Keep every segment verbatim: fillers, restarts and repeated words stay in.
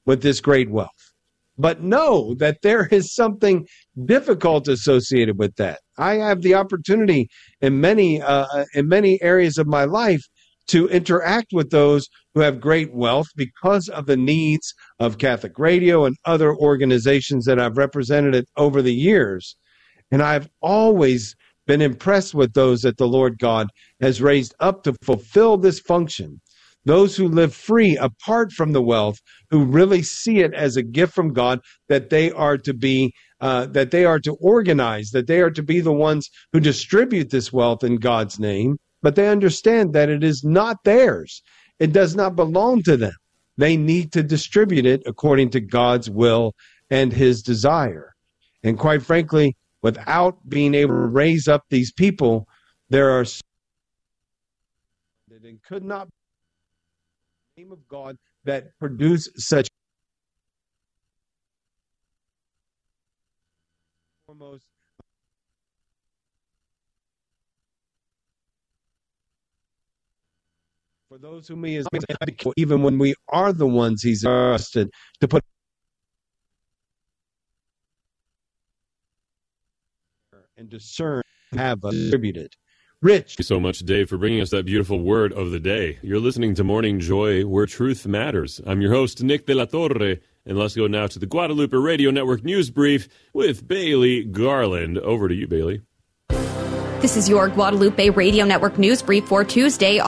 with this great wealth. But know that there is something difficult associated with that. I have the opportunity in many uh, in many areas of my life to interact with those who have great wealth because of the needs of Catholic Radio and other organizations that I've represented over the years. And I've always been impressed with those that the Lord God has raised up to fulfill this function. Those who live free apart from the wealth, who really see it as a gift from God, that they are to be, uh, that they are to organize, that they are to be the ones who distribute this wealth in God's name. But they understand that it is not theirs. It does not belong to them. They need to distribute it according to God's will and his desire. And quite frankly, without being able to raise up these people, there are that it could not be the name of God that produce such foremost for those whom he is, even when we are the ones he's trusted to put and discern, have distributed. Rich. Thank you so much, Dave, for bringing us that beautiful word of the day. You're listening to Morning Joy, where truth matters. I'm your host, Nick De La Torre, and let's go now to the Guadalupe Radio Network News Brief with Bailey Garland. Over to you, Bailey. This is your Guadalupe Radio Network News Brief for Tuesday.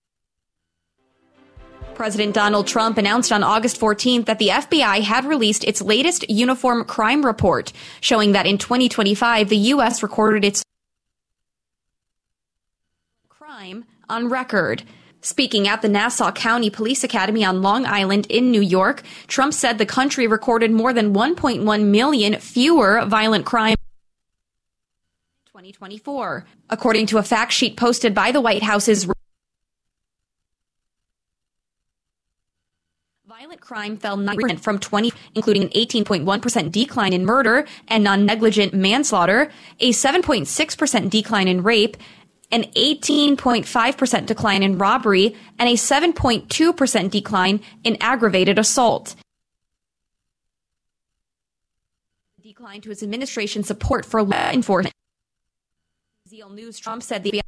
President Donald Trump announced on August fourteenth that the F B I had released its latest uniform crime report, showing that in twenty twenty-five, the U S recorded its crime on record. Speaking at the Nassau County Police Academy on Long Island in New York, Trump said the country recorded more than one point one million fewer violent crimes in twenty twenty-four. According to a fact sheet posted by the White House's violent crime fell nine percent from twenty, including an eighteen point one percent decline in murder and non-negligent manslaughter, a seven point six percent decline in rape, an eighteen point five percent decline in robbery, and a seven point two percent decline in aggravated assault. Decline to his administration's support for law enforcement. Zeal News, Trump said the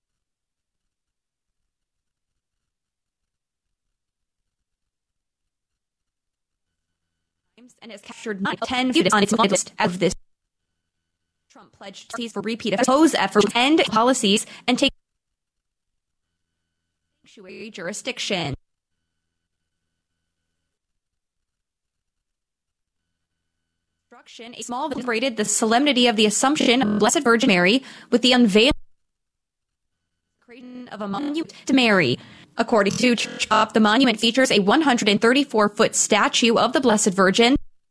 and has captured ten students on its list of this. Trump pledged to seize for repeat of oppose efforts to end policies and take sanctuary jurisdiction. A small celebrated the solemnity of the Assumption of Blessed Virgin Mary with the unveiling of a monument to Mary. According to Church Up, the monument features a one hundred thirty-four foot statue of the Blessed Virgin,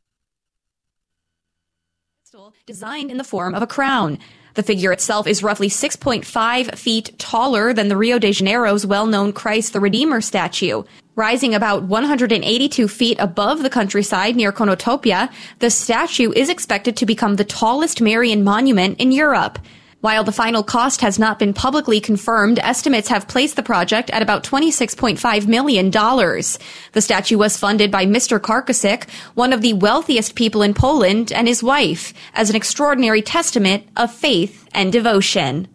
designed in the form of a crown. The figure itself is roughly six point five feet taller than the Rio de Janeiro's well-known Christ the Redeemer statue. Rising about one hundred eighty-two feet above the countryside near Konotopia, the statue is expected to become the tallest Marian monument in Europe. While the final cost has not been publicly confirmed, estimates have placed the project at about twenty-six point five million dollars. The statue was funded by Mister Karkasik, one of the wealthiest people in Poland, and his wife, as an extraordinary testament of faith and devotion.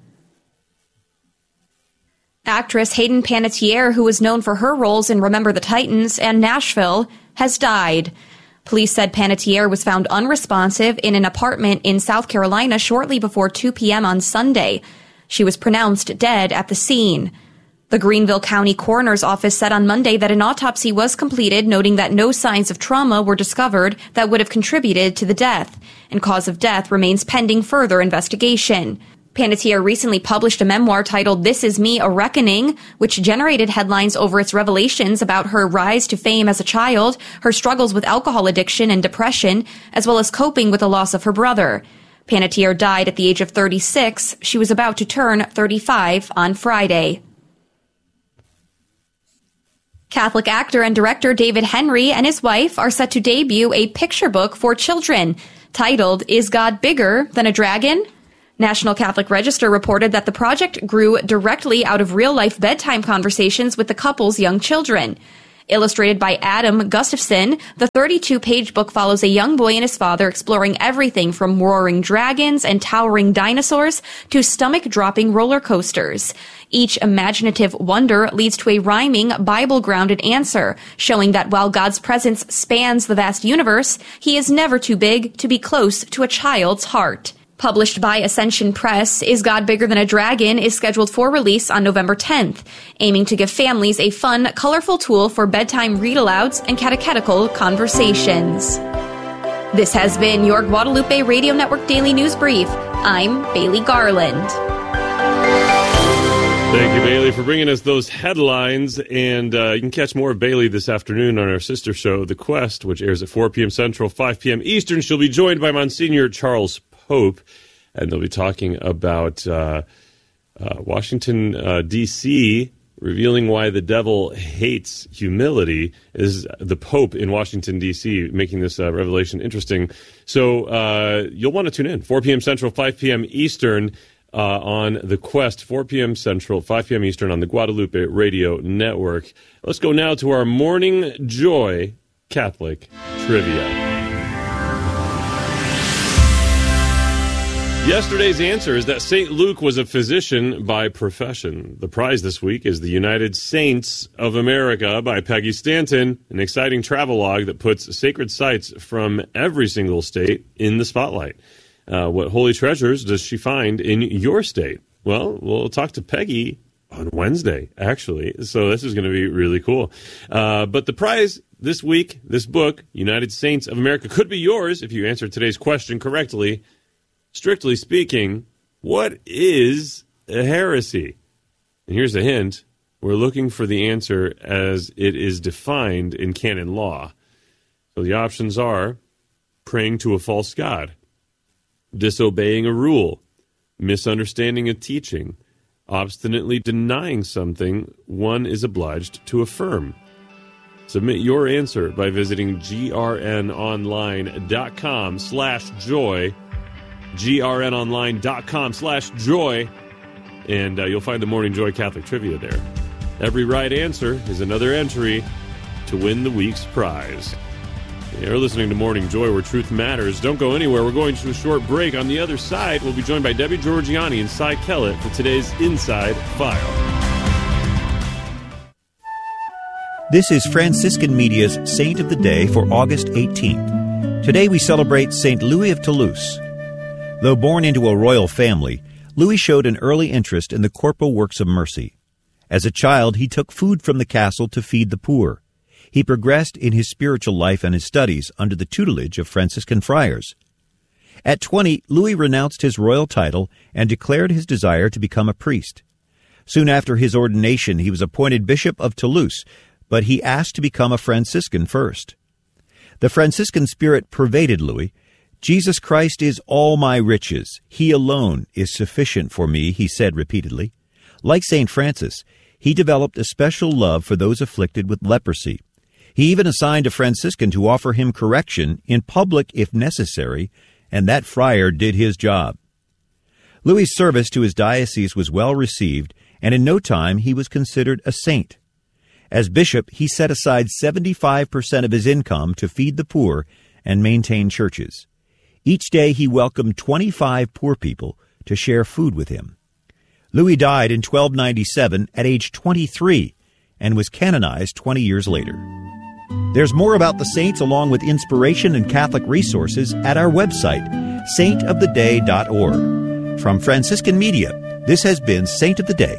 Actress Hayden Panettiere, who was known for her roles in Remember the Titans and Nashville, has died. Police said Panettiere was found unresponsive in an apartment in South Carolina shortly before two p.m. on Sunday. She was pronounced dead at the scene. The Greenville County Coroner's Office said on Monday that an autopsy was completed, noting that no signs of trauma were discovered that would have contributed to the death, and cause of death remains pending further investigation. Panettiere recently published a memoir titled This Is Me, A Reckoning, which generated headlines over its revelations about her rise to fame as a child, her struggles with alcohol addiction and depression, as well as coping with the loss of her brother. Panettiere died at the age of thirty-six. She was about to turn thirty-five on Friday. Catholic actor and director David Henry and his wife are set to debut a picture book for children titled Is God Bigger Than a Dragon? National Catholic Register reported that the project grew directly out of real-life bedtime conversations with the couple's young children. Illustrated by Adam Gustafson, the thirty-two page book follows a young boy and his father exploring everything from roaring dragons and towering dinosaurs to stomach-dropping roller coasters. Each imaginative wonder leads to a rhyming, Bible-grounded answer, showing that while God's presence spans the vast universe, he is never too big to be close to a child's heart. Published by Ascension Press, Is God Bigger Than a Dragon is scheduled for release on November tenth, aiming to give families a fun, colorful tool for bedtime read-alouds and catechetical conversations. This has been your Guadalupe Radio Network Daily News Brief. I'm Bailey Garland. Thank you, Bailey, for bringing us those headlines. And uh, you can catch more of Bailey this afternoon on our sister show, The Quest, which airs at four p.m. Central, five p.m. Eastern. She'll be joined by Monsignor Charles Pope, and they'll be talking about uh, uh, Washington, uh, D C, revealing why the devil hates humility. Is the Pope in Washington, D C, making this uh, revelation interesting. So uh, you'll want to tune in, four p.m. Central, five p.m. Eastern, uh, on The Quest, four p.m. Central, five p.m. Eastern on the Guadalupe Radio Network. Let's go now to our Morning Joy Catholic Trivia. Yesterday's answer is that Saint Luke was a physician by profession. The prize this week is the United Saints of America by Peggy Stanton, an exciting travelogue that puts sacred sites from every single state in the spotlight. Uh, what holy treasures does she find in your state? Well, we'll talk to Peggy on Wednesday, actually, so this is going to be really cool. Uh, but the prize this week, this book, United Saints of America, could be yours if you answer today's question correctly. Strictly speaking, what is a heresy? And here's a hint. We're looking for the answer as it is defined in canon law. So the options are praying to a false god, disobeying a rule, misunderstanding a teaching, obstinately denying something one is obliged to affirm. Submit your answer by visiting grnonline.com slash joy. grnonline.com slash joy, and uh, you'll find the Morning Joy Catholic Trivia there. Every right answer is another entry to win the week's prize. You're listening to Morning Joy, where truth matters. Don't go anywhere. We're going to a short break. On the other side, we'll be joined by Debbie Georgiani and Cy Kellett for today's Inside File. This is Franciscan Media's Saint of the Day for August eighteenth. Today we celebrate Saint Louis of Toulouse. Though born into a royal family, Louis showed an early interest in the corporal works of mercy. As a child, he took food from the castle to feed the poor. He progressed in his spiritual life and his studies under the tutelage of Franciscan friars. At twenty, Louis renounced his royal title and declared his desire to become a priest. Soon after his ordination, he was appointed Bishop of Toulouse, but he asked to become a Franciscan first. The Franciscan spirit pervaded Louis. Jesus Christ is all my riches. He alone is sufficient for me, he said repeatedly. Like Saint Francis, he developed a special love for those afflicted with leprosy. He even assigned a Franciscan to offer him correction in public if necessary, and that friar did his job. Louis's service to his diocese was well received, and in no time he was considered a saint. As bishop, he set aside seventy-five percent of his income to feed the poor and maintain churches. Each day he welcomed twenty-five poor people to share food with him. Louis died in twelve ninety-seven at age twenty-three and was canonized twenty years later. There's more about the saints along with inspiration and Catholic resources at our website, saint of the day dot org. From Franciscan Media, this has been Saint of the Day.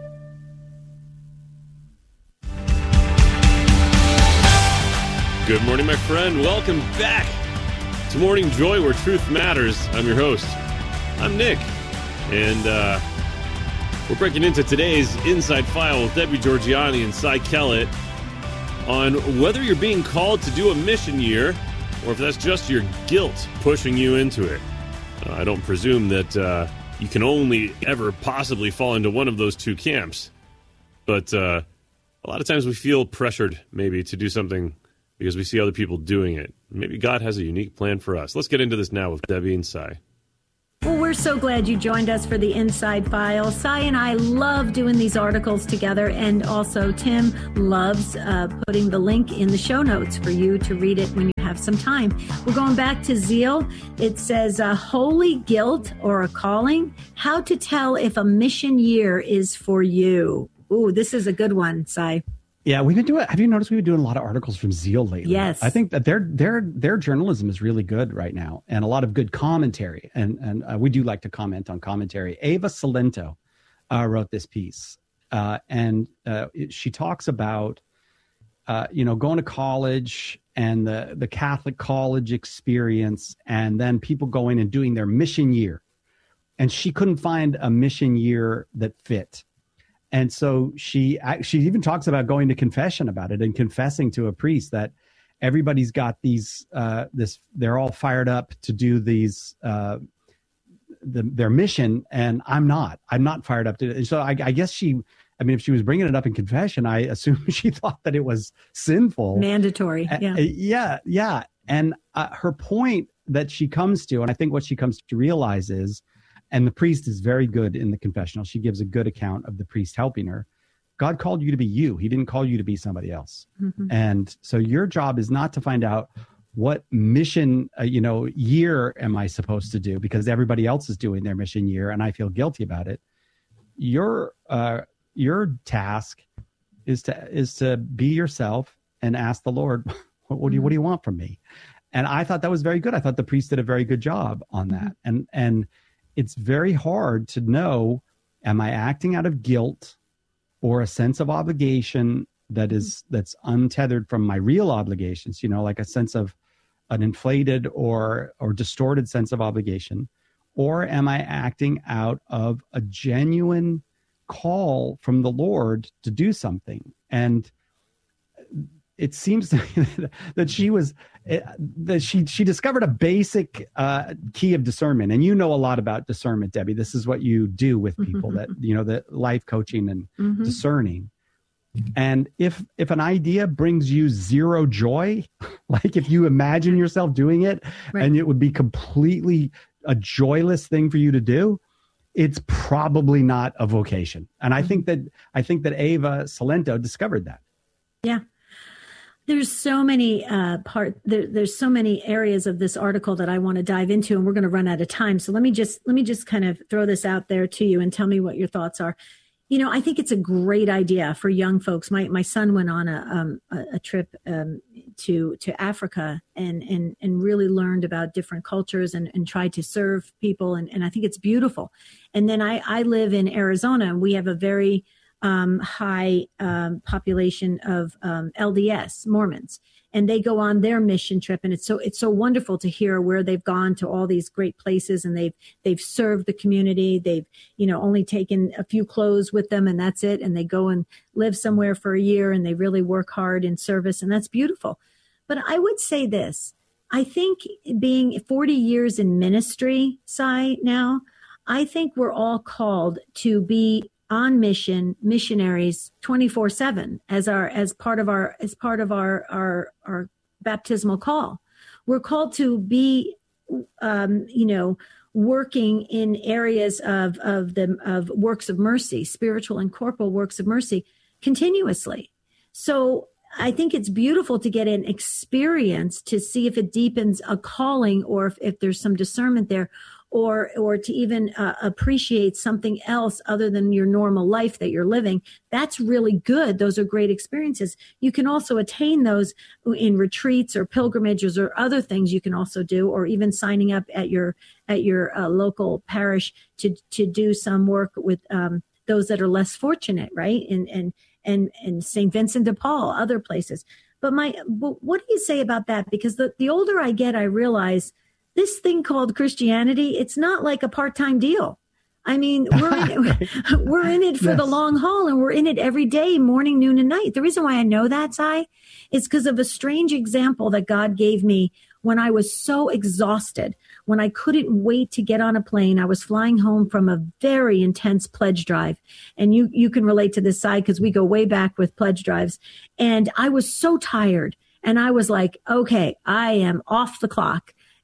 Good morning, my friend. Welcome back to Morning Joy, where truth matters. I'm your host. I'm Nick, and uh, we're breaking into today's Inside File with Debbie Georgiani and Cy Kellett on whether you're being called to do a mission year or if that's just your guilt pushing you into it. Uh, I don't presume that uh, you can only ever possibly fall into one of those two camps, but uh, a lot of times we feel pressured maybe to do something because we see other people doing it. Maybe God has a unique plan for us. Let's get into this now with Debbie and Cy. we're so glad you joined us for the Inside File. Cy and I love doing these articles together, and also Tim loves uh, putting the link in the show notes for you to read it when you have some time. We're going back to Zeal. It says, uh, holy guilt or a calling, how to tell if a mission year is for you. Ooh, this is a good one, Cy. Yeah, we've been doing. Have you noticed we've been doing a lot of articles from Zeal lately? Yes, I think that their their their journalism is really good right now, and a lot of good commentary. And and uh, we do like to comment on commentary. Ava Salento uh, wrote this piece, uh, and uh, it, she talks about uh, you know going to college and the the Catholic college experience, and then people going and doing their mission year, and she couldn't find a mission year that fit. And so she she even talks about going to confession about it and confessing to a priest that everybody's got these uh, this they're all fired up to do these uh, the, their mission, and I'm not. I'm not fired up to it. And so I, I guess she. I mean, if she was bringing it up in confession, I assume she thought that it was sinful, mandatory. Yeah, uh, yeah, yeah. And uh, her point that she comes to, and I think what she comes to realize is. And the priest is very good in the confessional. She gives a good account of the priest helping her. God called you to be you. He didn't call you to be somebody else. Mm-hmm. And so your job is not to find out what mission, uh, you know, year am I supposed to do because everybody else is doing their mission year and I feel guilty about it. Your uh, your task is to is to be yourself and ask the Lord, what, what do you what do you want from me? And I thought that was very good. I thought the priest did a very good job on that. Mm-hmm. And and it's very hard to know, am I acting out of guilt or a sense of obligation that is that's untethered from my real obligations, you know, like a sense of an inflated or or distorted sense of obligation, or am I acting out of a genuine call from the Lord to do something? And it seems to me that she was that she she discovered a basic uh, key of discernment, and you know a lot about discernment, Debbie. This is what you do with people mm-hmm. that you know the life coaching and mm-hmm. discerning. And if if an idea brings you zero joy, like if you imagine yourself doing it, right. and it would be completely a joyless thing for you to do, it's probably not a vocation. And mm-hmm. I think that I think that Ava Salento discovered that. Yeah. There's so many uh, part. There, there's so many areas of this article that I want to dive into, and we're going to run out of time. So let me just let me just kind of throw this out there to you and tell me what your thoughts are. You know, I think it's a great idea for young folks. My my son went on a um, a, a trip um, to to Africa and and and really learned about different cultures and, and tried to serve people, and, and I think it's beautiful. And then I I live in Arizona, and we have a very Um, high um, population of um, L D S Mormons, and they go on their mission trip, and it's so it's so wonderful to hear where they've gone to all these great places, and they've they've served the community. They've you know only taken a few clothes with them, and that's it. And they go and live somewhere for a year, and they really work hard in service, and that's beautiful. But I would say this: I think being forty years in ministry, Cy, now, I think we're all called to be on mission, missionaries twenty-four seven as our as part of our as part of our our our baptismal call. We're called to be um, you know working in areas of of the of works of mercy, spiritual and corporal works of mercy continuously. So I think it's beautiful to get an experience to see if it deepens a calling or if, if there's some discernment there. Or, or to even uh, appreciate something else other than your normal life that you're living. That's really good. Those are great experiences. You can also attain those in retreats or pilgrimages or other things you can also do, or even signing up at your at your uh, local parish to to do some work with um, those that are less fortunate, right? And and and and Saint Vincent de Paul, other places. But my, but what do you say about that? Because the the older I get, I realize. This thing called Christianity, it's not like a part-time deal. I mean, we're in it, we're in it for yes. the long haul, and we're in it every day, morning, noon, and night. The reason why I know that, Cy, is because of a strange example that God gave me when I was so exhausted, when I couldn't wait to get on a plane. I was flying home from a very intense pledge drive. And you, you can relate to this, Cy, because we go way back with pledge drives. And I was so tired. And I was like, okay, I am off the clock.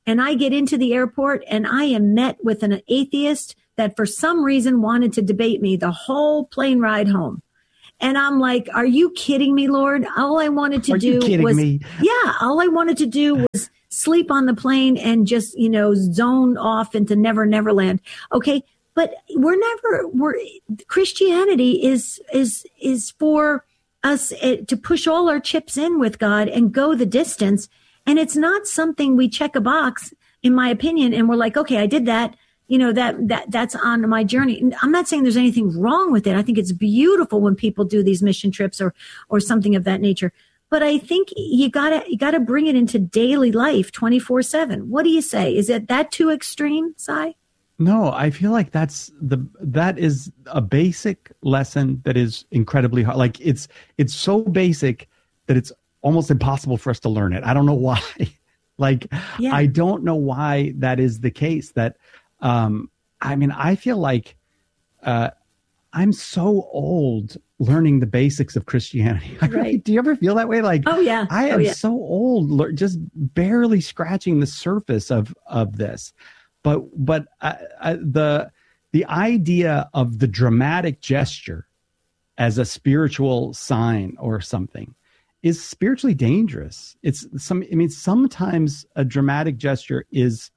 and I get into the airport and I am met with an atheist that for some reason wanted to debate me the whole plane ride home. And I'm like, are you kidding me, Lord? All I wanted to are do you kidding was, me? yeah, all I wanted to do was sleep on the plane and just, you know, zone off into Never Never Land. Okay. But we're never, we're, Christianity is, is, is for us to push all our chips in with God and go the distance. And it's not something we check a box, in my opinion, and we're like, okay, I did that. You know, that, that, that's on my journey. I'm not saying there's anything wrong with it. I think it's beautiful when people do these mission trips or, or something of that nature. But I think you gotta, you gotta bring it into daily life twenty-four seven. What do you say? Is it that too extreme, Si? No, I feel like that's the, that is a basic lesson that is incredibly hard. Like it's, it's so basic that it's almost impossible for us to learn it. I don't know why. like, yeah. I don't know why that is the case. That, um, I mean, I feel like, uh, I'm so old learning the basics of Christianity. Right. Do you ever feel that way? Like, oh yeah, I am oh, yeah. so old, just barely scratching the surface of, of this. But, but uh, uh, the, the idea of the dramatic gesture as a spiritual sign or something is spiritually dangerous. It's some, I mean, sometimes a dramatic gesture is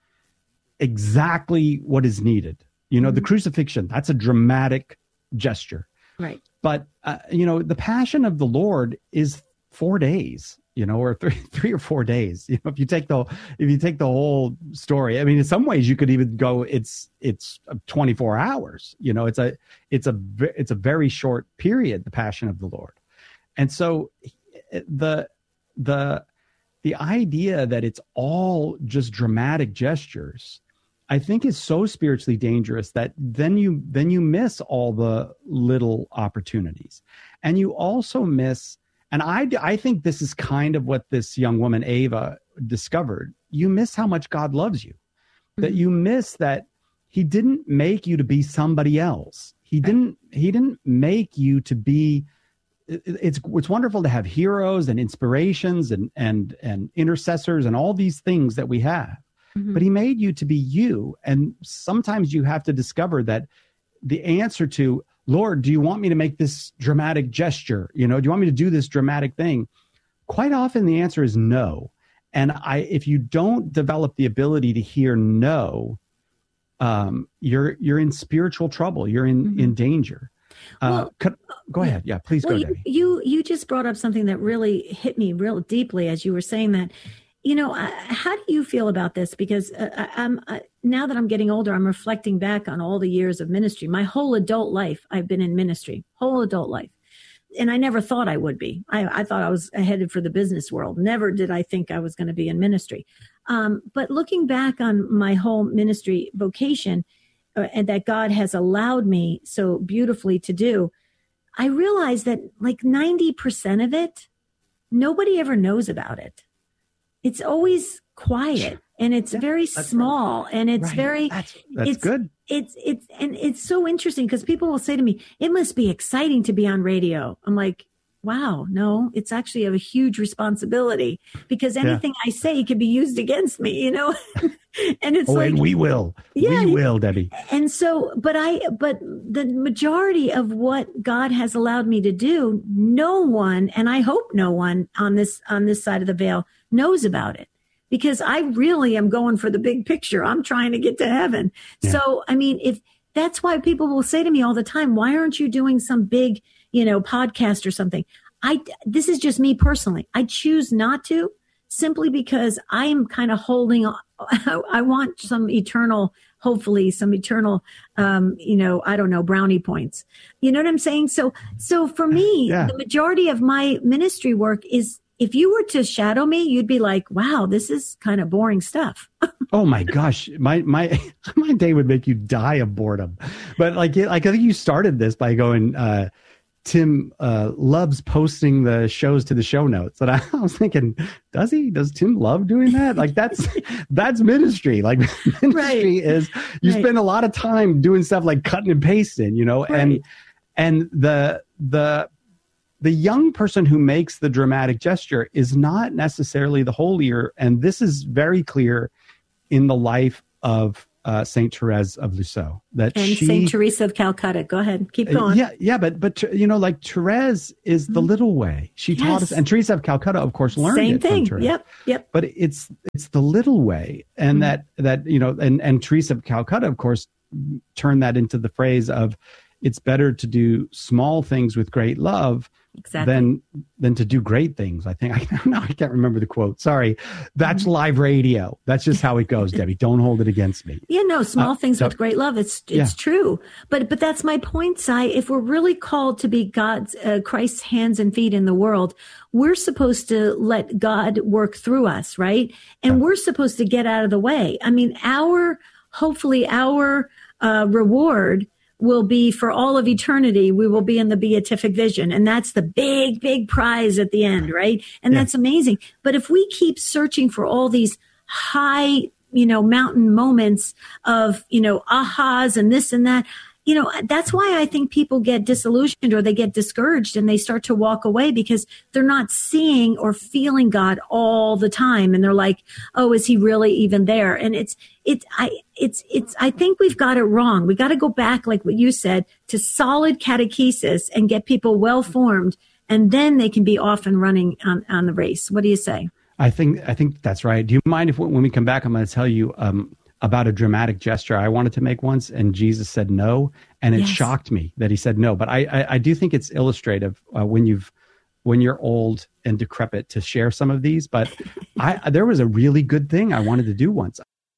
exactly what is needed. You know, mm-hmm. the crucifixion, that's a dramatic gesture. Right. But, uh, you know, the passion of the Lord is four days, you know, or three, three or four days. You know, if you take the, if you take the whole story, I mean, in some ways you could even go, it's, it's twenty-four hours, you know, it's a, it's a, it's a very short period, the passion of the Lord. And so the, the, the idea that it's all just dramatic gestures, I think is so spiritually dangerous that then you then you miss all the little opportunities. And you also miss, and I, I think this is kind of what this young woman, Ava, discovered. You miss how much God loves you. Mm-hmm. That you miss that he didn't make you to be somebody else. He didn't, he didn't make you to be, it's it's wonderful to have heroes and inspirations and and and intercessors and all these things that we have. Mm-hmm. But he made you to be you. And sometimes you have to discover that the answer to, Lord, do you want me to make this dramatic gesture? You know, do you want me to do this dramatic thing? Quite often the answer is no. And I, if you don't develop the ability to hear no, um, you're you're in spiritual trouble. You're in, mm-hmm. in danger. Uh, well, could, go ahead. Yeah, please well, go, you, Debbie. You, you just brought up something that really hit me real deeply as you were saying that. You know, uh, how do you feel about this? Because uh, I, I'm uh, now that I'm getting older, I'm reflecting back on all the years of ministry. My whole adult life, I've been in ministry, whole adult life. And I never thought I would be. I, I thought I was headed for the business world. Never did I think I was going to be in ministry. Um, but looking back on my whole ministry vocation uh, and that God has allowed me so beautifully to do, I realized that like ninety percent of it, nobody ever knows about it. It's always quiet and it's yeah, very small right. and it's right. very, that's, that's it's good. It's, it's, and it's so interesting because people will say to me, it must be exciting to be on radio. I'm like, wow, no, it's actually a huge responsibility because anything yeah. I say can be used against me, you know? And it's oh, like, and we will, yeah, we will, Debbie. And so, but I, but the majority of what God has allowed me to do, no one, and I hope no one on this, on this side of the veil knows about it because I really am going for the big picture. I'm trying to get to heaven. Yeah. So, I mean, if that's why people will say to me all the time, why aren't you doing some big, you know, podcast or something? I, this is just me personally. I choose not to simply because I'm kind of holding on. I want some eternal, hopefully some eternal, um, you know, I don't know, brownie points. You know what I'm saying? So, so for me, yeah. the majority of my ministry work is, if you were to shadow me, you'd be like, wow, this is kind of boring stuff. Oh my gosh. My, my, my day would make you die of boredom. But like, like I think you started this by going, uh, Tim uh, loves posting the shows to the show notes. And I, I was thinking, does he? Does Tim love doing that? Like that's that's ministry. Like ministry right. is you right. spend a lot of time doing stuff like cutting and pasting, you know, right. and and the the the young person who makes the dramatic gesture is not necessarily the holier. And this is very clear in the life of uh, Saint Therese of Lisieux. That and she, Saint Teresa of Calcutta. Go ahead, keep going. Yeah, yeah, but but you know, like Therese is the little way. She Yes. taught us, and Teresa of Calcutta, of course, learned Same it thing. from Therese. Yep, yep. But it's it's the little way, and Mhm. that that you know, and and Teresa of Calcutta, of course, turned that into the phrase of, "It's better to do small things with great love." Exactly. Than than to do great things. I think I no, I can't remember the quote. Sorry, that's Mm-hmm. live radio. That's just how it goes, Debbie. Don't hold it against me. Yeah, no, small Uh, things so- with great love. It's it's Yeah. true, but but that's my point, Si. If we're really called to be God's uh, Christ's hands and feet in the world, we're supposed to let God work through us, right? And Yeah. we're supposed to get out of the way. I mean, our hopefully our uh, reward will be for all of eternity. We will be in the beatific vision. And that's the big, big prize at the end, right? And Yeah. that's amazing. But if we keep searching for all these high, you know, mountain moments of, you know, ahas and this and that, you know, that's why I think people get disillusioned or they get discouraged and they start to walk away because they're not seeing or feeling God all the time. And they're like, oh, is he really even there? And it's, it's, I, it's, it's, I think we've got it wrong. We got to go back, like what you said, to solid catechesis and get people well formed. And then they can be off and running on, on the race. What do you say? I think I think that's right. Do you mind if when we come back, I'm going to tell you um, about a dramatic gesture I wanted to make once, and Jesus said no, and it Yes. shocked me that he said no. But I I, I do think it's illustrative uh, when you've when you're old and decrepit to share some of these. But I there was a really good thing I wanted to do once.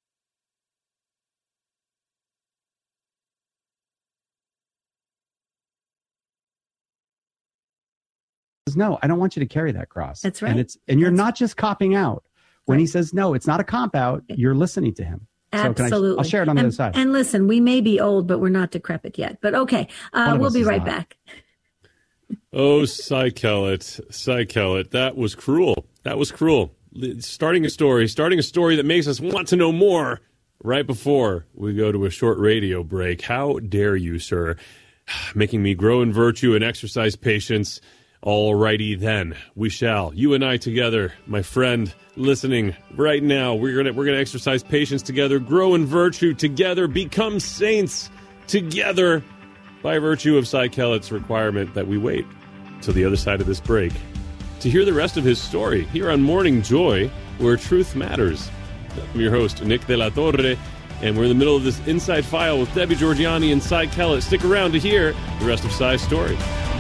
No, I don't want you to carry that cross. That's right. And it's and you're That's- not just copping out. When he says no, it's not a cop out. You're listening to him. So can I, Absolutely. I'll share it on the and, other side. And listen, we may be old, but we're not decrepit yet. But okay, uh, One of we'll us be is right not. back. Oh, Cy Kellett, Cy Kellett, that was cruel. That was cruel. Starting a story, starting a story that makes us want to know more right before we go to a short radio break. How dare you, sir? Making me grow in virtue and exercise patience. All righty then, we shall. You and I together, my friend, listening right now. We're gonna we're gonna exercise patience together, grow in virtue together, become saints together, by virtue of Cy Kellett's requirement that we wait till the other side of this break to hear the rest of his story here on Morning Joy, where truth matters. I'm your host, Nick De La Torre, and we're in the middle of this Inside File with Debbie Georgiani and Cy Kellett. Stick around to hear the rest of Cy's story.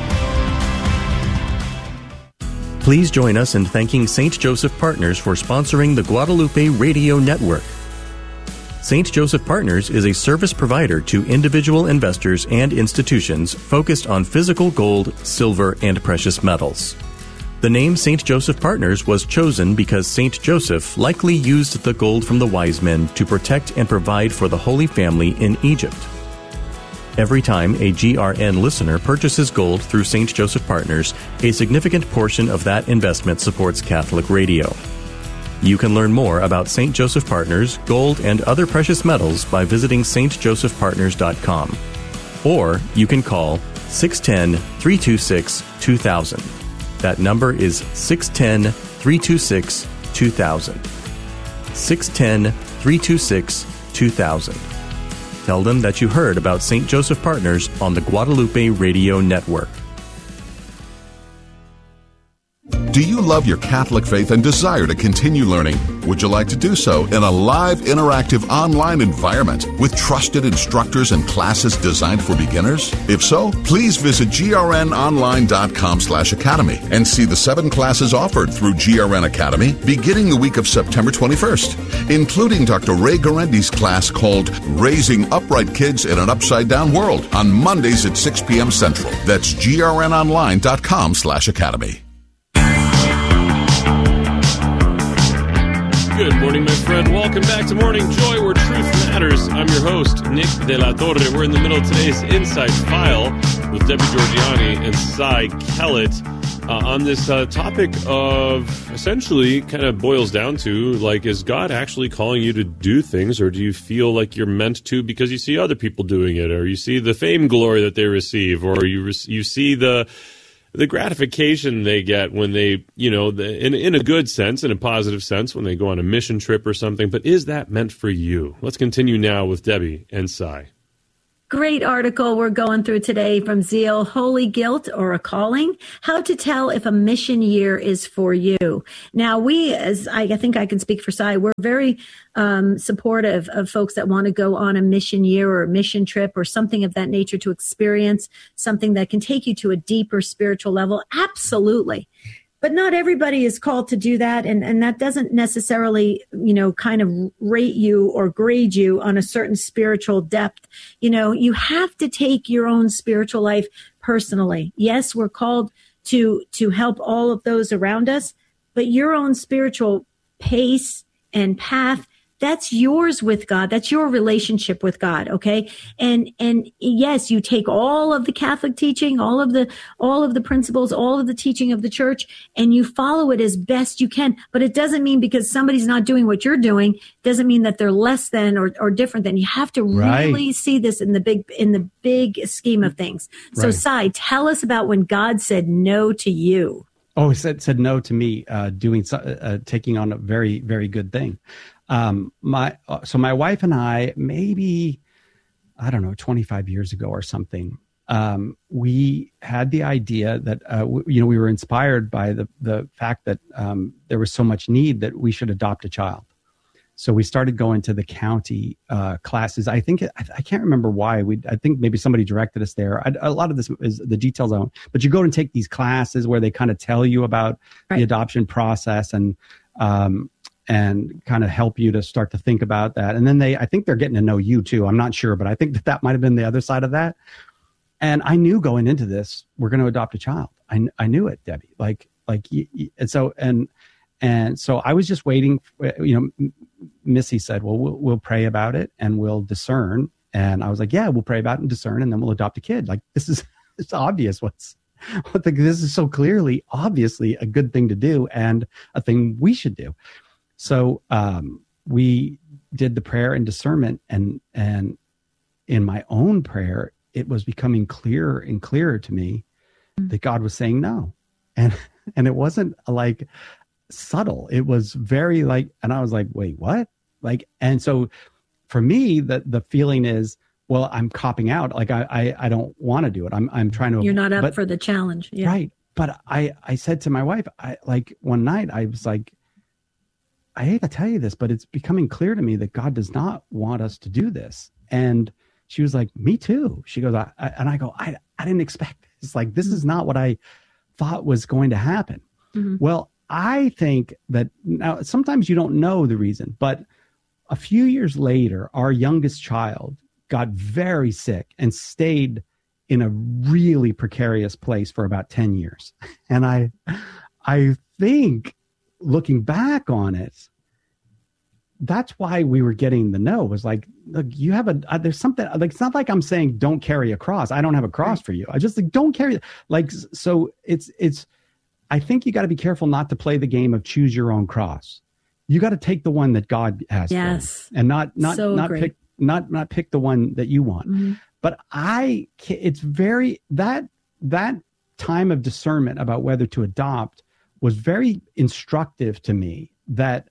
Please join us in thanking Saint Joseph Partners for sponsoring the Guadalupe Radio Network. Saint Joseph Partners is a service provider to individual investors and institutions focused on physical gold, silver, and precious metals. The name Saint Joseph Partners was chosen because Saint Joseph likely used the gold from the wise men to protect and provide for the Holy Family in Egypt. Every time a G R N listener purchases gold through Saint Joseph Partners, a significant portion of that investment supports Catholic radio. You can learn more about Saint Joseph Partners, gold, and other precious metals by visiting s t joseph partners dot com. Or you can call six one zero, three two six, two thousand. That number is six one zero, three two six, two thousand. six one zero, three two six, two thousand. Tell them that you heard about Saint Joseph Partners on the Guadalupe Radio Network. Do you love your Catholic faith and desire to continue learning? Would you like to do so in a live, interactive, online environment with trusted instructors and classes designed for beginners? If so, please visit grnonline.com slash academy and see the seven classes offered through G R N Academy beginning the week of September twenty-first, including Doctor Ray Garendi's class called Raising Upright Kids in an Upside-Down World on Mondays at six p.m. Central. That's grnonline.com slash academy. Good morning, my friend. Welcome back to Morning Joy, where truth matters. I'm your host, Nick De La Torre. We're in the middle of today's Inside File with Debbie Georgiani and Cy Kellett uh, on this uh, topic of essentially kind of boils down to, like, is God actually calling you to do things, or do you feel like you're meant to because you see other people doing it, or you see the fame glory that they receive, or you re- you see the the gratification they get when they, you know, the, in, in a good sense, in a positive sense, when they go on a mission trip or something. But is that meant for you? Let's continue now with Debbie and Cy. Great article we're going through today from Zeal, Holy Guilt or a Calling, How to Tell if a Mission Year is for You. Now, we, as I, I think I can speak for Cy, we're very um, supportive of folks that want to go on a mission year or a mission trip or something of that nature to experience something that can take you to a deeper spiritual level. Absolutely. But not everybody is called to do that. And, and that doesn't necessarily, you know, kind of rate you or grade you on a certain spiritual depth. You know, you have to take your own spiritual life personally. Yes, we're called to, to help all of those around us, but your own spiritual pace and path, that's yours with God. That's your relationship with God. Okay. And, and yes, you take all of the Catholic teaching, all of the, all of the principles, all of the teaching of the church, and you follow it as best you can. But it doesn't mean because somebody's not doing what you're doing, doesn't mean that they're less than or, or different than. You have to Right. really see this in the big, in the big scheme of things. So Right. Cy, tell us about when God said no to you. Oh, he said said no to me uh, doing so, uh, taking on a very very good thing. Um, my uh, so my wife and I, maybe I don't know, twenty-five years ago or something, um, we had the idea that uh, w- you know we were inspired by the the fact that um, there was so much need that we should adopt a child. So we started going to the county uh, classes. I think, I, I can't remember why. We, I think maybe somebody directed us there. I, a lot of this is the details on, but you go and take these classes where they kind of tell you about Right. the adoption process and, um, and kind of help you to start to think about that. And then they, I think they're getting to know you too. I'm not sure, but I think that that might've been the other side of that. And I knew going into this, we're going to adopt a child. I, I knew it, Debbie, like, like, y- y- and so, and, and so I was just waiting, you know, Missy said, well, well, we'll pray about it and we'll discern. And I was like, yeah, we'll pray about it and discern, and then we'll adopt a kid. Like, this is, it's obvious what's, what the, this is so clearly, obviously a good thing to do and a thing we should do. So, um, we did the prayer and discernment, and, and in my own prayer, it was becoming clearer and clearer to me mm-hmm. that God was saying no. And, and it wasn't like subtle. It was very like, and I was like, wait, what? Like, and so for me, the, the feeling is, well, I'm copping out. Like I, I, I don't want to do it. I'm, I'm trying to, You're not up but, for the challenge. Yeah. Right. But I, I said to my wife, I like one night, I was like, I hate to tell you this, but it's becoming clear to me that God does not want us to do this. And she was like, me too. She goes, I, I, and I go, I, I didn't expect this. Like, this is not what I thought was going to happen. Mm-hmm. Well, I think that now sometimes you don't know the reason, but a few years later, our youngest child got very sick and stayed in a really precarious place for about ten years. And I, I think looking back on it, that's why we were getting the no. Was like, look, you have a, uh, there's something like, it's not like I'm saying don't carry a cross. I don't have a cross for you. I just like, don't carry like, so it's, it's, I think you got to be careful not to play the game of choose your own cross. You got to take the one that God has yes. for you, and not, not, so not great. pick, not, not pick the one that you want. Mm-hmm. But I, it's very, that, that time of discernment about whether to adopt was very instructive to me that,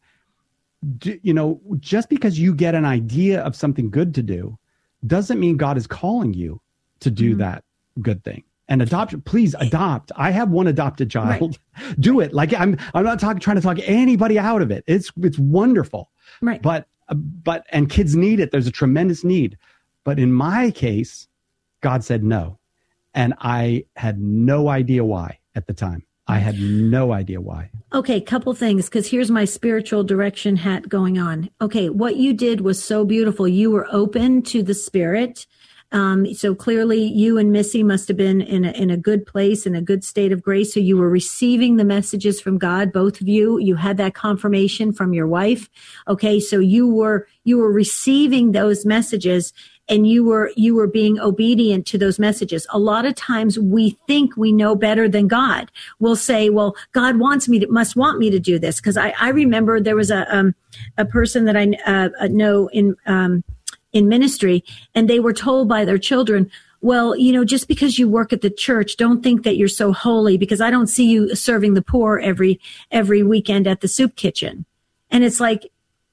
you know, just because you get an idea of something good to do doesn't mean God is calling you to do mm-hmm. that good thing. And adoption, please adopt. I have one adopted child. Right. Do it. Like I'm, I'm not talking, trying to talk anybody out of it. It's, it's wonderful. Right. But, uh, but, and kids need it. There's a tremendous need. But in my case, God said no. And I had no idea why at the time. I had no idea why. Okay, couple things, because here's my spiritual direction hat going on. Okay, what you did was so beautiful. You were open to the Spirit. Um, so clearly you and Missy must have been in a, in a good place, in a good state of grace. So you were receiving the messages from God, both of you. You had that confirmation from your wife. Okay. So you were, you were receiving those messages and you were, you were being obedient to those messages. A lot of times we think we know better than God. We'll say, well, God wants me to, must want me to do this. Cause I, I remember there was a, um, a person that I uh, know in, um, in ministry, and they were told by their children, well, you know, just because you work at the church, don't think that you're so holy because I don't see you serving the poor every, every weekend at the soup kitchen. And it's like,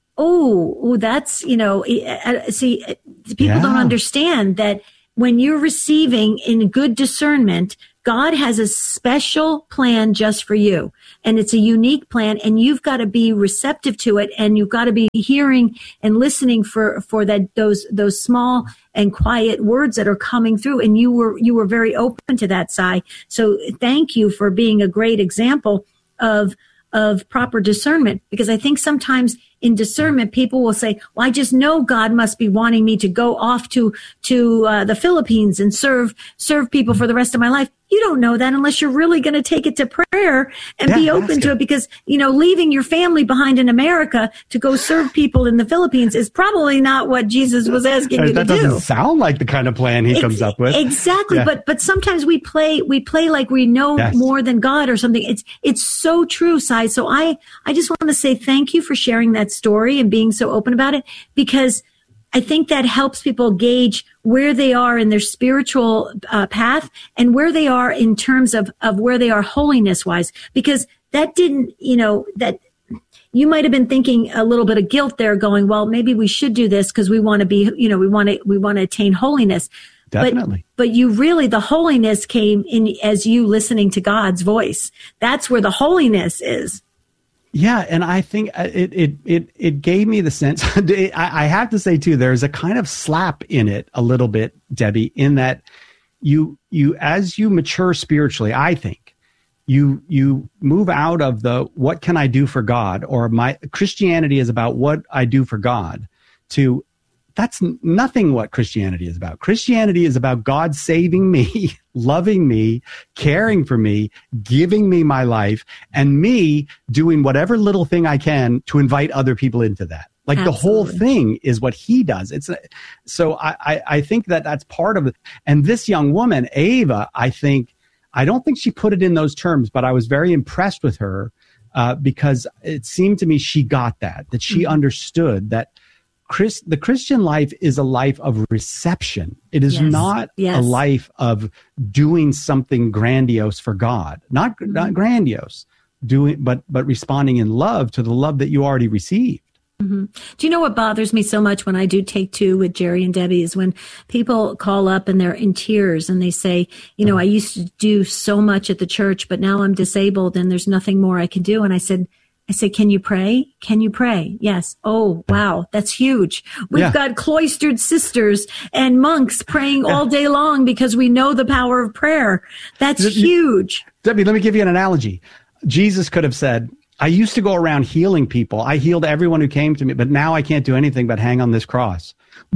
oh, oh that's, you know, see, people yeah. don't understand that when you're receiving in good discernment, God has a special plan just for you. And it's a unique plan, and you've got to be receptive to it, and you've got to be hearing and listening for, for that, those, those small and quiet words that are coming through. And you were, you were very open to that, Si. So thank you for being a great example of, of proper discernment, because I think sometimes in discernment, people will say, well, I just know God must be wanting me to go off to, to, uh, the Philippines and serve, serve people for the rest of my life. You don't know that unless you're really going to take it to prayer and yeah, be open to it, because, you know, leaving your family behind in America to go serve people in the Philippines is probably not what Jesus was asking you to do. That doesn't sound like the kind of plan he comes up with. Exactly. Yeah. But, but sometimes we play, we play like we know yes. more than God or something. It's, it's so true, Si. So I, I just want to say thank you for sharing that story and being so open about it, because I think that helps people gauge where they are in their spiritual uh, path and where they are in terms of, of where they are holiness wise, because that didn't, you know, that you might have been thinking a little bit of guilt there going, well, maybe we should do this because we want to be, you know, we want to, we want to attain holiness. Definitely. But, but you really, the holiness came in as you listening to God's voice. That's where the holiness is. Yeah, and I think it it it it gave me the sense. I, I have to say too, there's a kind of slap in it a little bit, Debbie, in that you you as you mature spiritually, I think you you move out of the what can I do for God, or my Christianity is about what I do for God, to that's nothing what Christianity is about. Christianity is about God saving me, loving me, caring for me, giving me my life, and me doing whatever little thing I can to invite other people into that. Like Absolutely. The whole thing is what he does. It's so I, I, I think that that's part of it. And this young woman, Ava, I think, I don't think she put it in those terms, but I was very impressed with her uh, because it seemed to me she got that, that she mm-hmm. understood that Chris, the Christian life is a life of reception. It is yes. not yes. a life of doing something grandiose for God. Not mm-hmm. not grandiose, doing, but but responding in love to the love that you already received. Mm-hmm. Do you know what bothers me so much when I do Take Two with Jerry and Debbie is when people call up and they're in tears and they say, you know, I used to do so much at the church, but now I'm disabled and there's nothing more I can do. And I said, I said, can you pray? Can you pray? Yes. Oh, wow. That's huge. We've yeah. got cloistered sisters and monks praying yeah. all day long because we know the power of prayer. That's you, huge. Debbie, let me give you an analogy. Jesus could have said, I used to go around healing people. I healed everyone who came to me, but now I can't do anything but hang on this cross.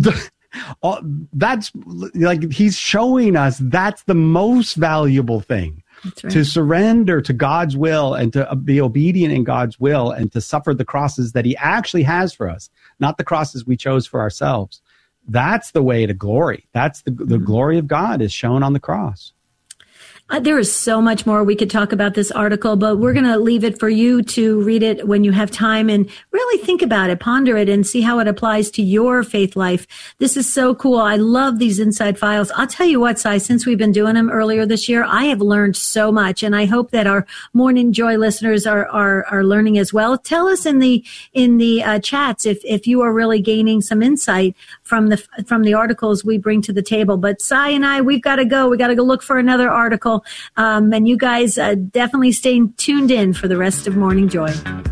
That's like, he's showing us that's the most valuable thing. Right. To surrender to God's will and to be obedient in God's will and to suffer the crosses that he actually has for us, not the crosses we chose for ourselves. That's the way to glory. That's the, the mm-hmm. glory of God is shown on the cross. Uh, there is so much more we could talk about this article, but we're going to leave it for you to read it when you have time and really think about it, ponder it, and see how it applies to your faith life. This is so cool. I love these inside files. I'll tell you what, Si, since we've been doing them earlier this year, I have learned so much, and I hope that our Morning Joy listeners are are, are learning as well. Tell us in the in the uh, chats if if you are really gaining some insight from the from the articles we bring to the table. But Si and I, we've got to go. We got to go look for another article. Um, and you guys uh, definitely stay tuned in for the rest of Morning Joy.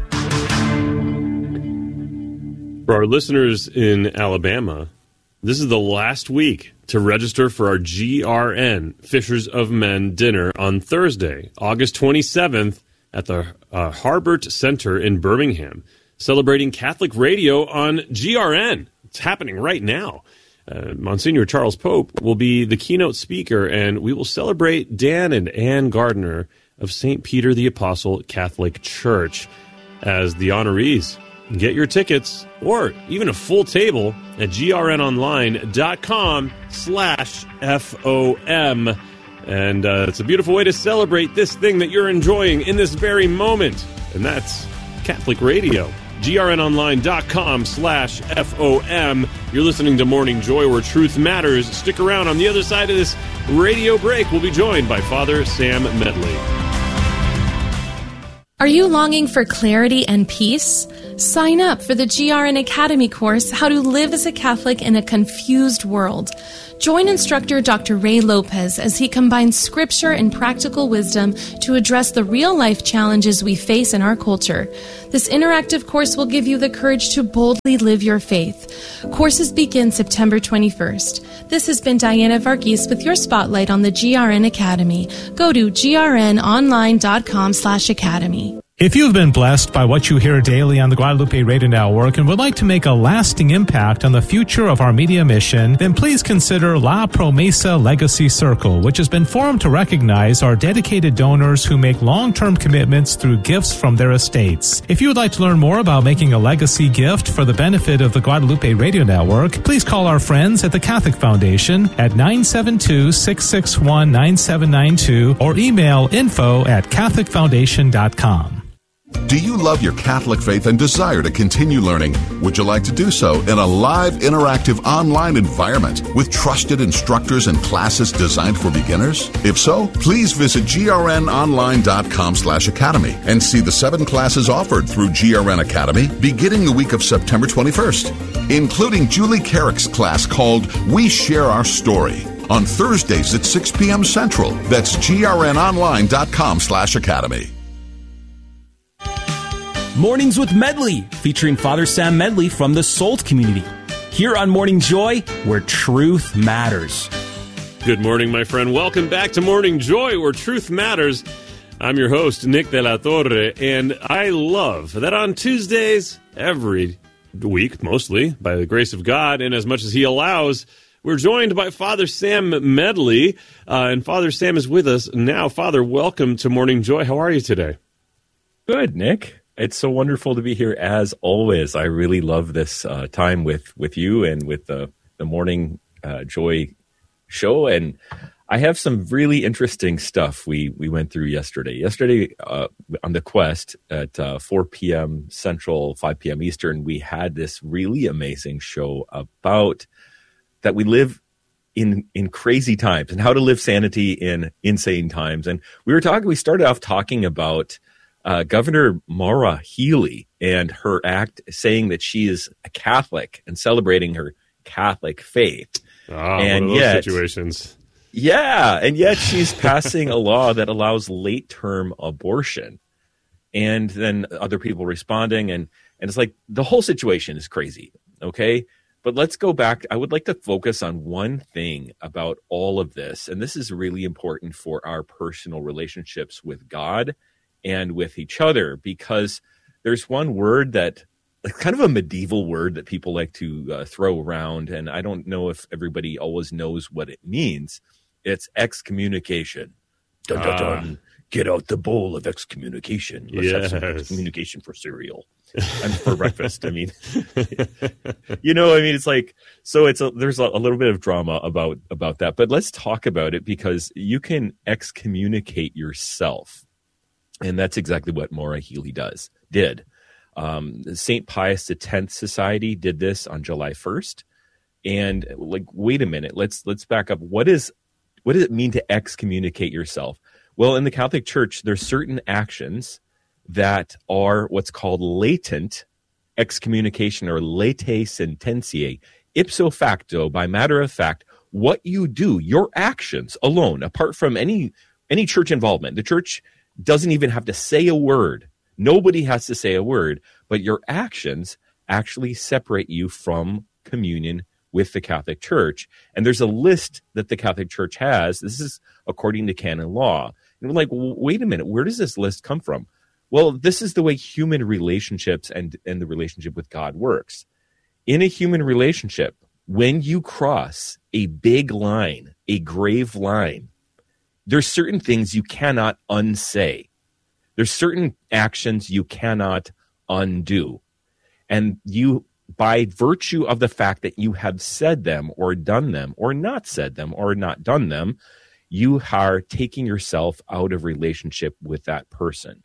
For our listeners in Alabama, this is the last week to register for our G R N, Fishers of Men dinner on Thursday, August twenty-seventh at the uh, Harbert Center in Birmingham, celebrating Catholic radio on G R N. It's happening right now. Uh, Monsignor Charles Pope will be the keynote speaker, and we will celebrate Dan and Ann Gardner of Saint Peter the Apostle Catholic Church as the honorees. Get your tickets, or even a full table, at grnonline.com slash FOM. And uh, it's a beautiful way to celebrate this thing that you're enjoying in this very moment, and that's Catholic radio. grnonline.com slash FOM. You're listening to Morning Joy, where truth matters. Stick around. On the other side of this radio break, we'll be joined by Father Sam Medley. Are you longing for clarity and peace? Sign up for the G R N Academy course, How to Live as a Catholic in a Confused World. Join instructor Doctor Ray Lopez as he combines scripture and practical wisdom to address the real-life challenges we face in our culture. This interactive course will give you the courage to boldly live your faith. Courses begin September twenty-first. This has been Diana Varghese with your spotlight on the G R N Academy. Go to grnonline.com slash academy. If you've been blessed by what you hear daily on the Guadalupe Radio Network and would like to make a lasting impact on the future of our media mission, then please consider La Promesa Legacy Circle, which has been formed to recognize our dedicated donors who make long-term commitments through gifts from their estates. If you would like to learn more about making a legacy gift for the benefit of the Guadalupe Radio Network, please call our friends at the Catholic Foundation at nine seven two, six six one, nine seven nine two or email info at catholic foundation dot com. Do you love your Catholic faith and desire to continue learning? Would you like to do so in a live, interactive online environment with trusted instructors and classes designed for beginners? If so, please visit grnonline.com slash academy and see the seven classes offered through G R N Academy beginning the week of September twenty-first, including Julie Carrick's class called We Share Our Story on Thursdays at six p.m. Central. That's grnonline.com slash academy. Mornings with Medley, featuring Father Sam Medley from the Salt community. Here on Morning Joy, where truth matters. Good morning, my friend. Welcome back to Morning Joy, where truth matters. I'm your host, Nick De La Torre, and I love that on Tuesdays, every week, mostly, by the grace of God, and as much as He allows, we're joined by Father Sam Medley, uh, and Father Sam is with us now. Father, welcome to Morning Joy. How are you today? Good, Nick. It's so wonderful to be here as always. I really love this uh, time with, with you and with the, the Morning uh, Joy show. And I have some really interesting stuff we, we went through yesterday. Yesterday uh, on the Quest at uh, four p.m. Central, five p.m. Eastern, we had this really amazing show about that we live in in crazy times and how to live sanity in insane times. And we were talking, we started off talking about Uh, Governor Maura Healey and her act saying that she is a Catholic and celebrating her Catholic faith. Ah, and one of those yet, situations. Yeah, and yet she's passing a law that allows late-term abortion. And then other people responding, and, and it's like the whole situation is crazy, okay? But let's go back. I would like to focus on one thing about all of this, and this is really important for our personal relationships with God and with each other, because there's one word that, like, kind of a medieval word that people like to uh, throw around, and I don't know if everybody always knows what it means. It's excommunication. Dun, dun, dun. Ah. Get out the bowl of excommunication. Let's yes. have some excommunication for cereal and for breakfast. I mean, you know, I mean, it's like, so it's a, there's a, a little bit of drama about about that, but let's talk about it, because you can excommunicate yourself. And that's exactly what Maura Healey does, did. Um, Saint Pius X Society did this on July first. And like, wait a minute, let's let's back up. What is what does it mean to excommunicate yourself? Well, in the Catholic Church, there's certain actions that are what's called latent excommunication, or latae sententiae. Ipso facto, by matter of fact, what you do, your actions alone, apart from any any church involvement. The church doesn't even have to say a word. Nobody has to say a word, but your actions actually separate you from communion with the Catholic Church. And there's a list that the Catholic Church has. This is according to canon law. And we're like, well, wait a minute, where does this list come from? Well, this is the way human relationships and, and the relationship with God works. In a human relationship, when you cross a big line, a grave line, there's certain things you cannot unsay. There's certain actions you cannot undo. And you, by virtue of the fact that you have said them or done them or not said them or not done them, you are taking yourself out of relationship with that person.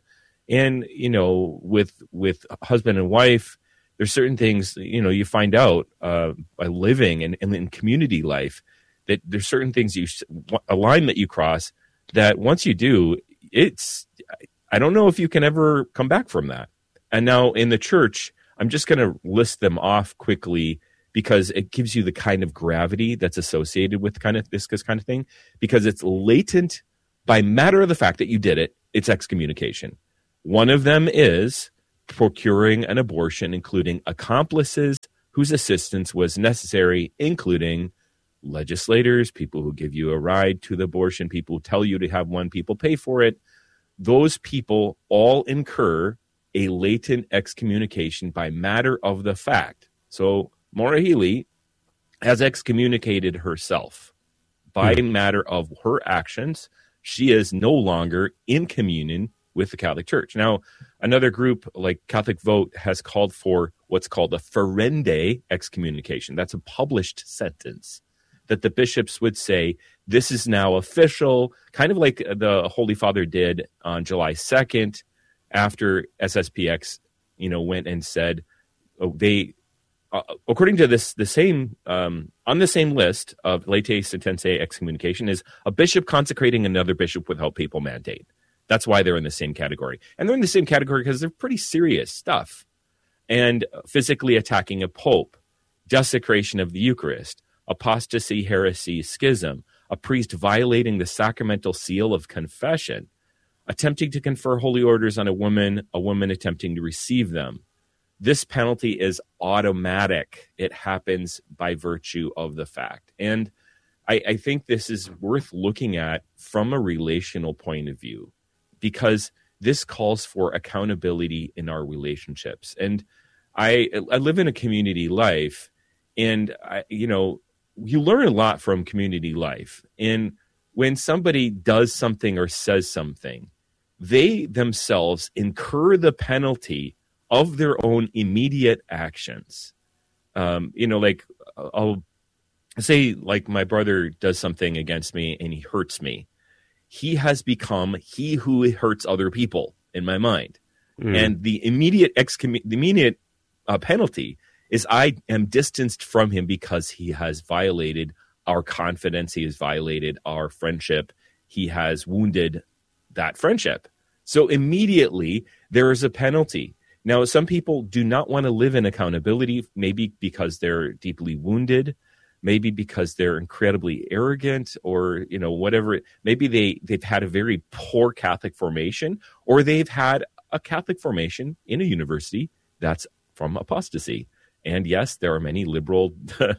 And, you know, with with husband and wife, there's certain things, you know, you find out uh, by living and, and in community life that there's certain things you a line that you cross that once you do, it's I don't know if you can ever come back from that. And now in the church, I'm just going to list them off quickly because it gives you the kind of gravity that's associated with kind of this kind of thing, because it's latent by matter of the fact that you did it. It's excommunication. One of them is procuring an abortion, including accomplices whose assistance was necessary, including legislators, people who give you a ride to the abortion, people who tell you to have one, people pay for it. Those people all incur a latent excommunication by matter of the fact. So Maura Healey has excommunicated herself by mm. matter of her actions. She is no longer in communion with the Catholic Church. Now, another group like Catholic Vote has called for what's called a ferende excommunication. That's a published sentence that the bishops would say, this is now official, kind of like the Holy Father did on July second after S S P X, you know, went and said, oh, they, uh, according to this, the same, um, on the same list of latae sententia excommunication is a bishop consecrating another bishop without papal mandate. That's why they're in the same category. And they're in the same category because they're pretty serious stuff. And physically attacking a pope, desecration of the Eucharist, apostasy, heresy, schism, a priest violating the sacramental seal of confession, attempting to confer holy orders on a woman, a woman attempting to receive them. This penalty is automatic. It happens by virtue of the fact. And I, I think this is worth looking at from a relational point of view, because this calls for accountability in our relationships. And I, I live in a community life, and I, you know, you learn a lot from community life. And when somebody does something or says something, they themselves incur the penalty of their own immediate actions. Um, you know, like I'll say, like my brother does something against me and he hurts me. He has become he who hurts other people in my mind. Mm. And the immediate excom- the immediate uh, penalty is I am distanced from him because he has violated our confidence. He has violated our friendship. He has wounded that friendship. So immediately there is a penalty. Now, some people do not want to live in accountability, maybe because they're deeply wounded, maybe because they're incredibly arrogant, or, you know, whatever. Maybe they, they've had a very poor Catholic formation, or they've had a Catholic formation in a university that's from apostasy. And yes, there are many liberal,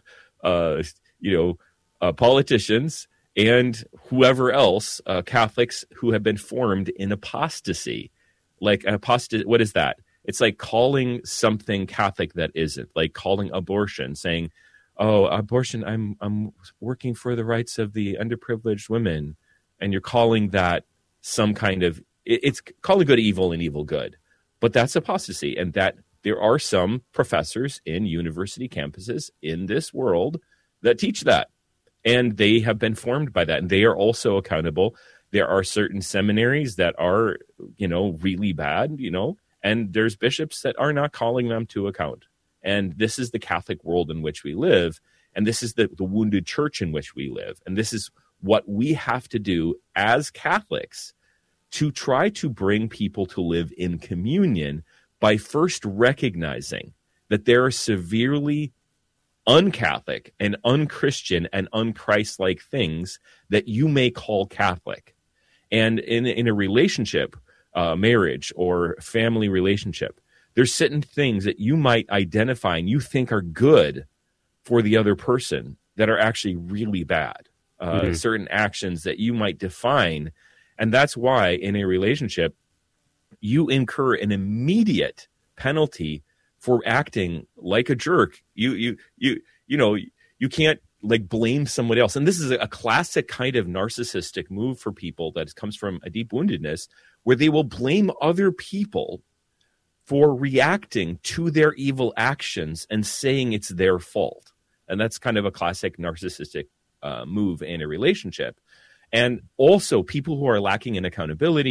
uh, you know, uh, politicians and whoever else, uh, Catholics who have been formed in apostasy. Like apostasy, what is that? It's like calling something Catholic that isn't, like calling abortion, saying, "Oh, abortion, I'm I'm working for the rights of the underprivileged women," and you're calling that some kind of it, it's calling good evil and evil good, but that's apostasy, and that. There are some professors in university campuses in this world that teach that, and they have been formed by that, and they are also accountable. There are certain seminaries that are, you know, really bad, you know, and there's bishops that are not calling them to account. And this is the Catholic world in which we live, and this is the, the wounded church in which we live, and this is what we have to do as Catholics to try to bring people to live in communion by first recognizing that there are severely un-Catholic and un-Christian and un-Christ-like things that you may call Catholic. And in, in a relationship, uh, marriage or family relationship, there's certain things that you might identify and you think are good for the other person that are actually really bad. Uh, mm-hmm. Certain actions that you might define. And that's why in a relationship, you incur an immediate penalty for acting like a jerk. You, you, you, you know, you can't like blame somebody else. And this is a classic kind of narcissistic move for people that comes from a deep woundedness, where they will blame other people for reacting to their evil actions and saying it's their fault. And that's kind of a classic narcissistic uh, move in a relationship. And also people who are lacking in accountability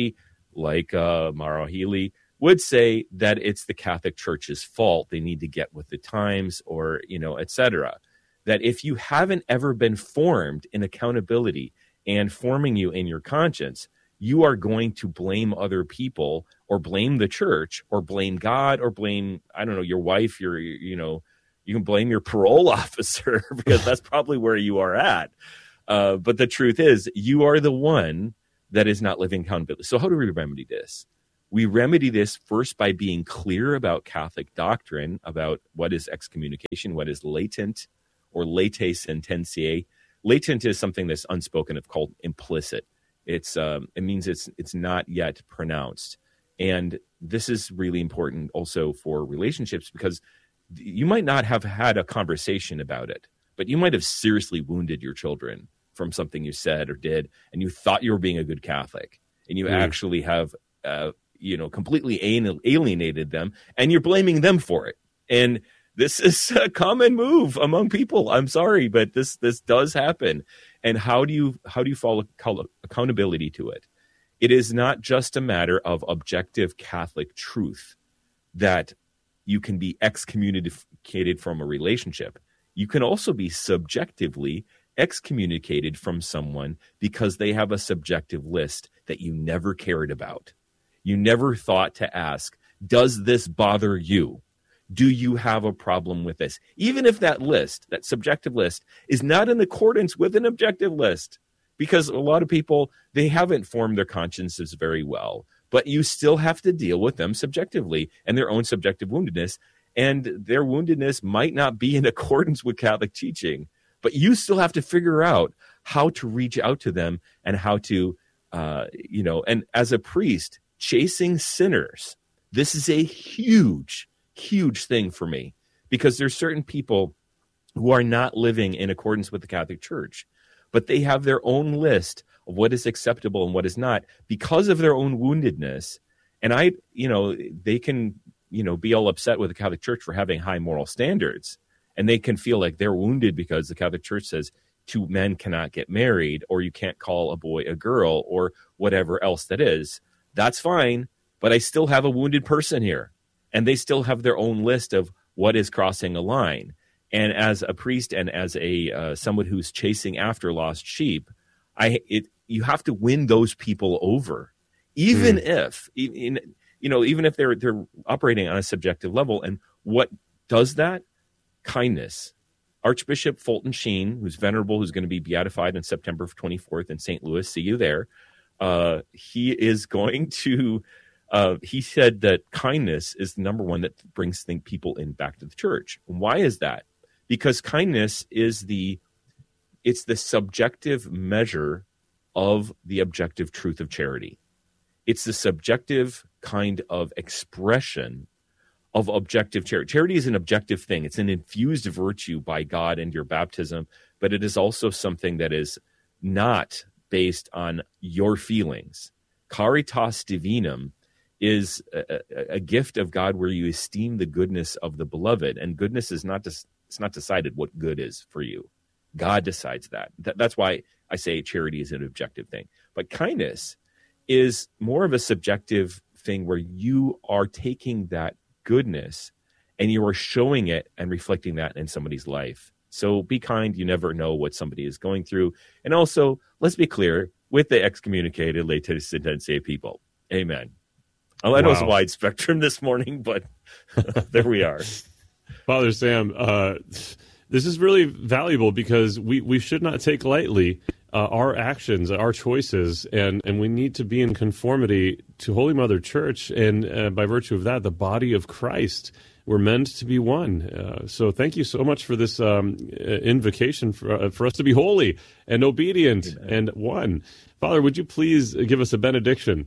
like uh, Mauro Healy, would say that it's the Catholic Church's fault. They need to get with the times, or, you know, et cetera. That if you haven't ever been formed in accountability and forming you in your conscience, you are going to blame other people, or blame the church, or blame God, or blame, I don't know, your wife, your, you know, you can blame your parole officer, because that's probably where you are at. Uh, but the truth is, you are the one that is not living accountability. So how do we remedy this? We remedy this first by being clear about Catholic doctrine, about what is excommunication, what is latent or late sententiae. Latent is something that's unspoken, of called implicit. It's um, it means it's it's not yet pronounced. And this is really important also for relationships, because you might not have had a conversation about it, but you might have seriously wounded your children from something you said or did, and you thought you were being a good Catholic, and you mm. actually have uh, you know, completely alienated them, and you're blaming them for it. And this is a common move among people. I'm sorry, but this this does happen. And how do you how do you follow accountability to it? It is not just a matter of objective Catholic truth that you can be excommunicated from a relationship. You can also be subjectively excommunicated from someone because they have a subjective list that you never cared about. You never thought to ask, does this bother you? Do you have a problem with this? Even if that list, that subjective list, is not in accordance with an objective list, because a lot of people, they haven't formed their consciences very well, but you still have to deal with them subjectively and their own subjective woundedness, and their woundedness might not be in accordance with Catholic teaching, but you still have to figure out how to reach out to them and how to, uh, you know, and as a priest, chasing sinners. This is a huge, huge thing for me, because there's certain people who are not living in accordance with the Catholic Church, but they have their own list of what is acceptable and what is not because of their own woundedness. And I, you know, they can, you know, be all upset with the Catholic Church for having high moral standards, and they can feel like they're wounded because the Catholic Church says two men cannot get married, or you can't call a boy a girl, or whatever else that is. That's fine, but I still have a wounded person here, and they still have their own list of what is crossing a line. And as a priest and as a uh, someone who's chasing after lost sheep, I it you have to win those people over, even mm. if in, you know even if they're they're operating on a subjective level. And what does that? Kindness. Archbishop Fulton Sheen, who's venerable, who's going to be beatified on September twenty-fourth in Saint Louis. See you there. Uh, he is going to, uh, he said that kindness is the number one that brings think people in back to the church. Why is that? Because kindness is the, it's the subjective measure of the objective truth of charity. It's the subjective kind of expression of objective charity. Charity is an objective thing. It's an infused virtue by God and your baptism, but it is also something that is not based on your feelings. Caritas divinum is a, a gift of God where you esteem the goodness of the beloved, and goodness is not just, it's not decided what good is for you. God decides that. Th- that's why I say charity is an objective thing. But kindness is more of a subjective thing where you are taking that goodness and you are showing it and reflecting that in somebody's life. So be kind. You never know what somebody is going through. And also, let's be clear, with the excommunicated late sententiae people. Amen. I know wow. It's a wide spectrum this morning, but there we are. Father Sam, uh, this is really valuable, because we, we should not take lightly uh, our actions, our choices, and, and we need to be in conformity to Holy Mother Church, and uh, by virtue of that, the body of Christ. We're meant to be one. Uh, so thank you so much for this um, invocation for, uh, for us to be holy and obedient Amen. And one. Father, would you please give us a benediction?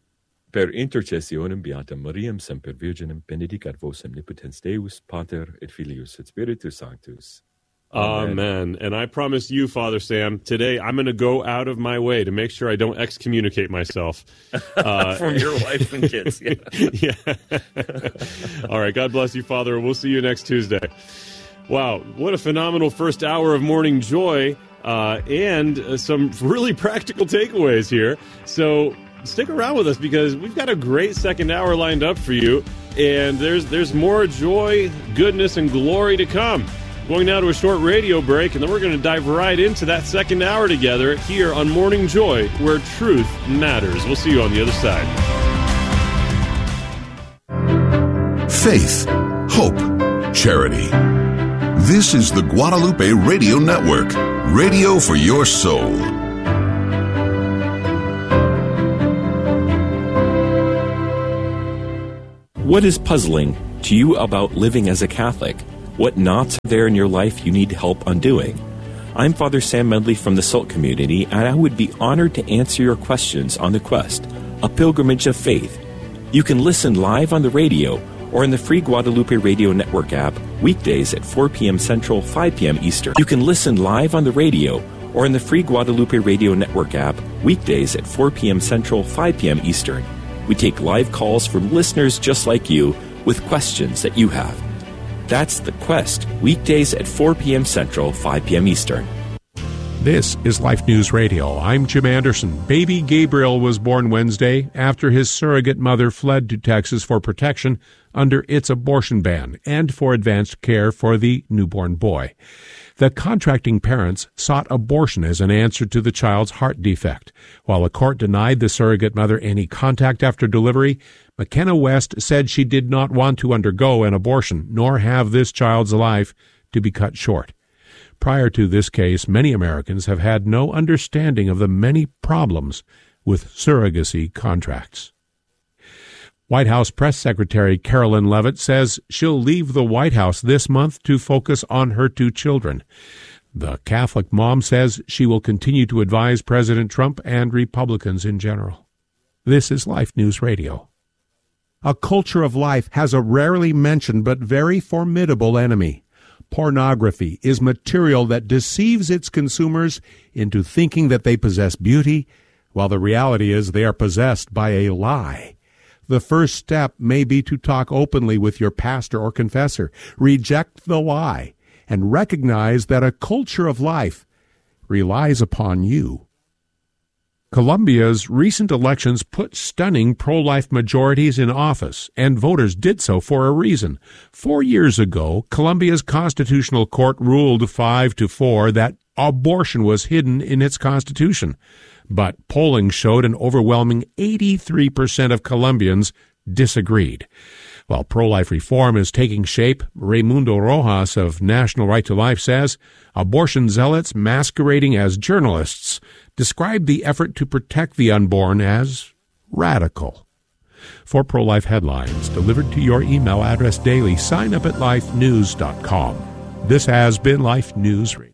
Per intercessionem beatam Mariam semper Virginem benedicat vos omnipotens Deus, Pater et Filius et Spiritus Sanctus. Amen. Amen. And I promise you, Father Sam, today I'm going to go out of my way to make sure I don't excommunicate myself. Uh, From your wife and kids. Yeah. yeah. All right. God bless you, Father. We'll see you next Tuesday. Wow. What a phenomenal first hour of Morning Joy, uh, and uh, some really practical takeaways here. So stick around with us because we've got a great second hour lined up for you, and there's there's more joy, goodness, and glory to come. Going now to a short radio break, and then we're going to dive right into that second hour together here on Morning Joy, where truth matters. We'll see you on the other side. Faith, hope, charity. This is the Guadalupe Radio Network, radio for your soul. What is puzzling to you about living as a Catholic? What knots are there in your life you need help undoing? I'm Father Sam Medley from the SALT community, and I would be honored to answer your questions on The Quest, a pilgrimage of faith. You can listen live on the radio or in the free Guadalupe Radio Network app weekdays at four p.m. Central, five p.m. Eastern. You can listen live on the radio or in the free Guadalupe Radio Network app weekdays at four p.m. Central, five p.m. Eastern. We take live calls from listeners just like you with questions that you have. That's The Quest, weekdays at four p.m. Central, five p.m. Eastern. This is Life News Radio. I'm Jim Anderson. Baby Gabriel was born Wednesday after his surrogate mother fled to Texas for protection under its abortion ban and for advanced care for the newborn boy. The contracting parents sought abortion as an answer to the child's heart defect. While a court denied the surrogate mother any contact after delivery, McKenna West said she did not want to undergo an abortion, nor have this child's life to be cut short. Prior to this case, many Americans have had no understanding of the many problems with surrogacy contracts. White House Press Secretary Carolyn Leavitt says she'll leave the White House this month to focus on her two children. The Catholic mom says she will continue to advise President Trump and Republicans in general. This is Life News Radio. A culture of life has a rarely mentioned but very formidable enemy. Pornography is material that deceives its consumers into thinking that they possess beauty, while the reality is they are possessed by a lie. The first step may be to talk openly with your pastor or confessor, reject the lie, and recognize that a culture of life relies upon you. Colombia's recent elections put stunning pro-life majorities in office, and voters did so for a reason. Four years ago, Colombia's constitutional court ruled five to four that abortion was hidden in its constitution. But polling showed an overwhelming eighty-three percent of Colombians disagreed. While pro-life reform is taking shape, Raimundo Rojas of National Right to Life says abortion zealots masquerading as journalists described the effort to protect the unborn as radical. For pro-life headlines delivered to your email address daily, sign up at life news dot com. This has been Life News Radio.